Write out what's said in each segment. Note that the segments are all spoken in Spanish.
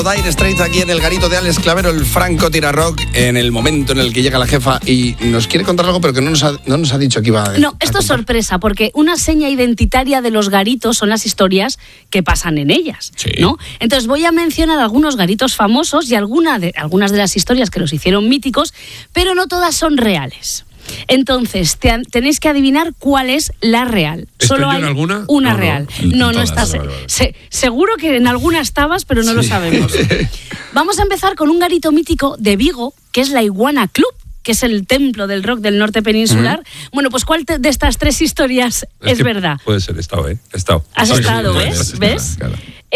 Dire Straits aquí en el garito de Alex Clavero, el Franco Tirarock, en el momento en el que llega la jefa y nos quiere contar algo, pero que no nos ha dicho que iba a... No, esto es sorpresa, porque una seña identitaria de los garitos son las historias que pasan en ellas, sí, ¿no? Entonces voy a mencionar algunos garitos famosos y algunas de las historias que los hicieron míticos, pero no todas son reales. Entonces, tenéis que adivinar cuál es la real. ¿Solo hay en alguna? una real. No estás. Vale. Seguro que en alguna estabas, pero no lo sabemos. Vamos a empezar con un garito mítico de Vigo, que es la Iguana Club, que es el templo del rock del norte peninsular. Bueno, pues ¿cuál de estas tres historias es verdad? Puede ser, he estado. Has estado, ¿ves? ¿Ves? Claro.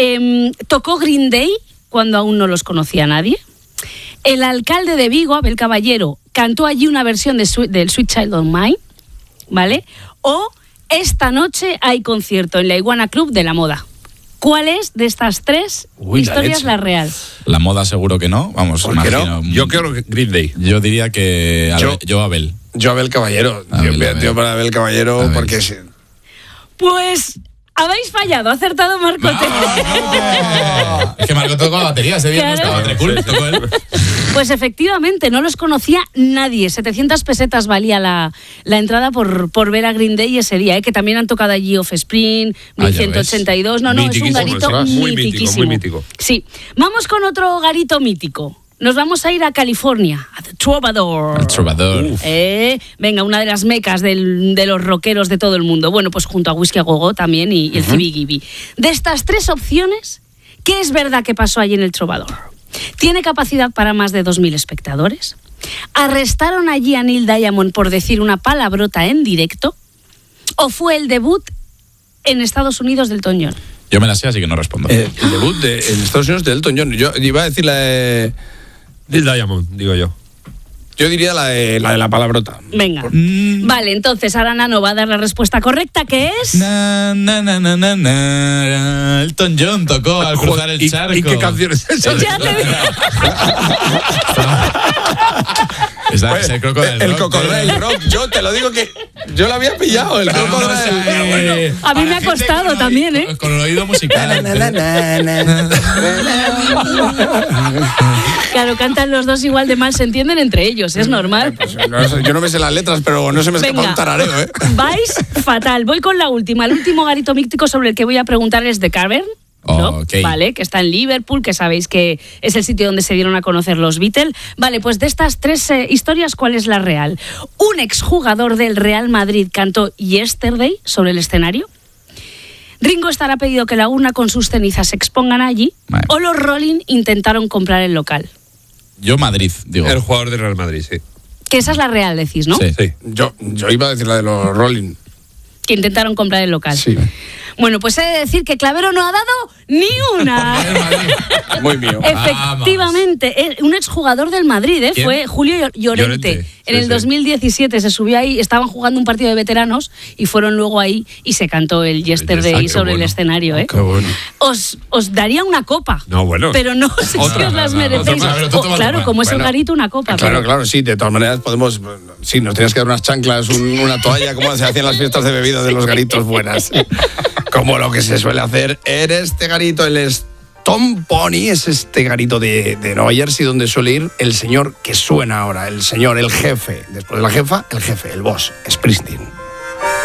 Tocó Green Day cuando aún no los conocía nadie. El alcalde de Vigo, Abel Caballero, cantó allí una versión del Sweet Child of Mine, ¿vale? O esta noche hay concierto en la Iguana Club de la Moda. ¿Cuál es de estas tres historias la real? La Moda seguro que no, vamos, ¿Por qué imagino. no? Yo creo que Green Day. Yo diría que yo Abel. Yo Abel Caballero. Yo para Abel Caballero, Abel, porque... sí. Pues... habéis fallado, ha acertado Marcote. Es que Marco tocó la batería ese día, Claro. no estaba entre cool, tocó él. Pues efectivamente, no los conocía nadie. 700 pesetas valía la entrada por ver a Green Day ese día, que también han tocado allí Offspring, 1182. No, es un Mitiquísimo, garito muy mitiquísimo. mítico. Sí. Vamos con otro garito mítico. Nos vamos a ir a California, a The Troubadour. El Trovador. Venga, una de las mecas de los rockeros de todo el mundo. Bueno, pues junto a Whisky a Go-Go también y el Zibigibí. De estas tres opciones, ¿qué es verdad que pasó allí en el Troubadour? ¿Tiene capacidad para más de 2.000 espectadores? ¿Arrestaron allí a Neil Diamond por decir una palabrota en directo? ¿O fue el debut en Estados Unidos del Elton John? Yo me la sé, así que no respondo. El debut en Estados Unidos de Elton John. Yo iba a decir la de... Neil Diamond, digo yo. Yo diría la de la palabrota. Venga. Vale, entonces ahora Nano va a dar la respuesta correcta, que es... Elton John tocó al cruzar el charco. ¿Y qué canción es esa? Ya te digo. Es el Crocodile El Rock. Crocodile Rock. Yo te lo digo que... Yo lo había pillado, el Crocodile. A mí me ha costado también, ¿eh? Con el oído musical. Claro, cantan los dos igual de mal, se entienden entre ellos, es normal. Pues, yo no me sé las letras, pero no se me escapa un tarareo, ¿eh? Vais fatal. Voy con la última. El último garito mítico sobre el que voy a preguntar es The Cavern, ¿no? Okay. Vale, que está en Liverpool, que sabéis que es el sitio donde se dieron a conocer los Beatles. Vale, pues de estas tres historias, ¿cuál es la real? Un exjugador del Real Madrid cantó Yesterday sobre el escenario. Ringo Starr ha pedido que la urna con sus cenizas se expongan allí. Vale. O los Rolling intentaron comprar el local. Yo Madrid, digo. El jugador del Real Madrid, sí. Que esa es la real, decís, ¿no? Sí. Sí. Yo iba a decir la de los Rolling. Que intentaron comprar el local. Sí. Bueno, pues he de decir que Clavero no ha dado ni una. Muy mío. Efectivamente, un exjugador del Madrid, ¿Quién? Fue Julio Llorente. En el 2017 se subió ahí, estaban jugando un partido de veteranos y fueron luego ahí y se cantó el Yesterday Qué sobre el bueno. escenario. Qué bueno. Os daría una copa. No, bueno. Pero no sé si Otra, os las no, merecéis. Clavero, tú tomas Claro, una. como es el Bueno, garito, una copa. Claro, pero- claro, sí, de todas maneras podemos... Sí, nos tienes que dar unas chanclas, una toalla, como se hacían las fiestas de bebida de los garitos buenas. Como lo que se suele hacer en este garito, el Stone Pony, es este garito de Nueva Jersey donde suele ir el señor que suena ahora, el señor, el jefe. Después de la jefa, el jefe, el boss, Springsteen.